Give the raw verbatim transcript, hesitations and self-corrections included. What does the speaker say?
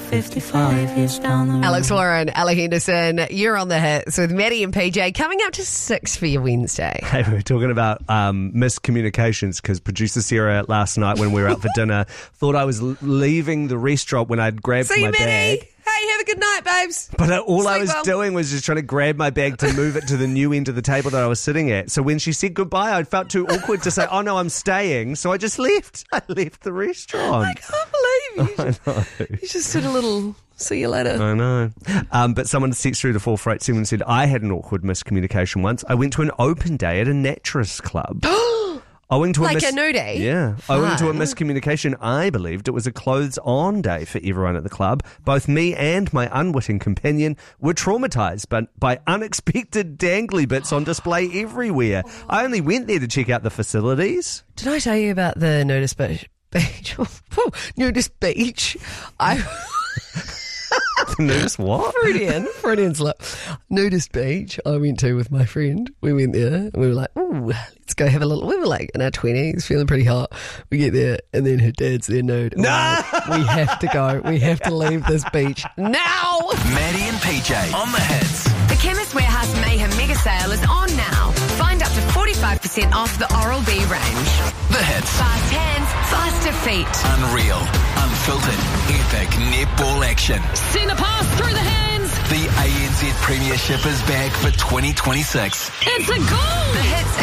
fifty-five years down the road. Alex Warren, Ella Henderson, you're on the hits with Maddie and P J coming up to six for your Wednesday. Hey, we were talking about um, miscommunications because producer Sarah last night when we were out for dinner thought I was l- leaving the restaurant when I'd grabbed See my you, Maddie. bag. Hey, have a good night, babes. But uh, all I Sleep was well. doing was just trying to grab my bag to move it to the new end of the table that I was sitting at. So when she said goodbye, I felt too awkward to say, oh no, I'm staying. So I just left. I left the restaurant. I can't believe you. I know. You just did a little see you later. I know. Um, but someone texted through to four four eight seven and said, I had an awkward miscommunication once. I went to an open day at a naturist club. Owing to Like a, mis- a nudie? Yeah. Owing to a Fun. miscommunication, I believed it was a clothes-on day for everyone at the club. Both me and my unwitting companion were traumatised by, by unexpected dangly bits on display everywhere. I only went there to check out the facilities. Did I tell you about the nudist beach? beach? Nudist beach. I... Nudist what? Freudian, Freudian slip. Nudist beach I went to with my friend. We went there and we were like, ooh, let's go have a little, we were like in our twenties, feeling pretty hot. We get there and then her dad's there nude. And No! we're like, we have to go. We have to leave this beach now. Maddie and P J on the hits. The Chemist Warehouse Mayhem Mega Sale is on now. Find up to forty-five percent off the Oral-B range. The hits. Fast hands, faster feet. Unreal, unfiltered, epic netball action. Send a pass through the hands. The A N Z Premiership is back for twenty twenty-six. It's a goal. The hits